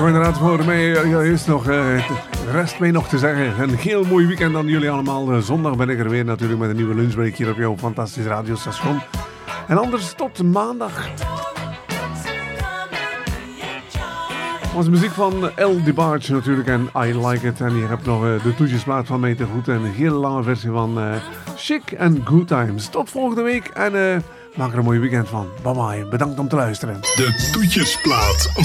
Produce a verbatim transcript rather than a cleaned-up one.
Zo inderdaad voor mij ja, is nog, uh, rest mij nog te zeggen. Een heel mooi weekend aan jullie allemaal. Uh, zondag ben ik er weer natuurlijk met een nieuwe lunchbreak hier op jouw fantastisch radiostation. En anders tot maandag. Was muziek van El DeBarge natuurlijk en I Like It. En je hebt nog uh, de toetjesplaat van mij te goed en een hele lange versie van uh, Chic and Good Times. Tot volgende week en uh, maak er een mooi weekend van. Bye bye, bedankt om te luisteren. De toetjesplaat